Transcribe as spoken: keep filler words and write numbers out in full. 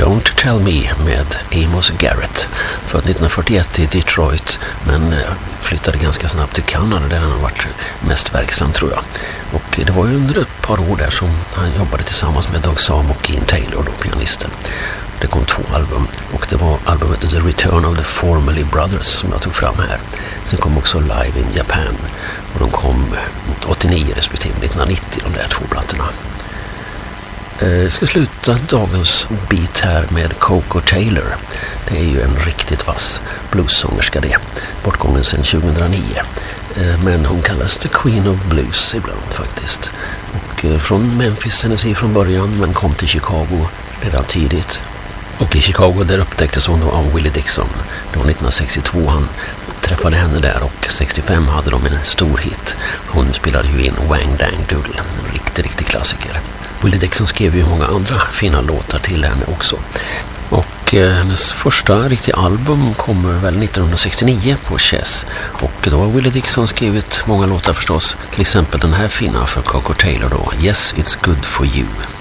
Don't Tell Me med Amos Garrett, född nittonhundrafyrtioett i Detroit men flyttade ganska snabbt till Kanada där han har varit mest verksam tror jag. Och det var ju under ett par år där som han jobbade tillsammans med Doug Sahm och Gene Taylor, då pianisten. Det kom två album och det var albumet The Return of the Formerly Brothers som jag tog fram här. Sen kom också Live in Japan och de kom åttionio respektive nittonhundranittio, de där två plattorna. Jag ska sluta dagens beat här med Coco Taylor. Det är ju en riktigt vass bluessångerska det. Bortgången sedan tjugohundranio. Men hon kallas The Queen of Blues ibland faktiskt. Och från Memphis, Tennessee från början men kom till Chicago redan tidigt. Och i Chicago där upptäcktes hon då av Willie Dixon. Det var nittonhundrasextiotvå han träffade henne där och sextiofem hade de en stor hit. Hon spelade ju in Wang Dang Doodle, en riktig, riktig klassiker. Willie Dixon skrev ju många andra fina låtar till henne också. Och eh, hennes första riktiga album kommer väl nittonhundrasextionio på Chess. Och då har Willie Dixon skrivit många låtar förstås. Till exempel den här fina för Coco Taylor då, Yes It's Good For You.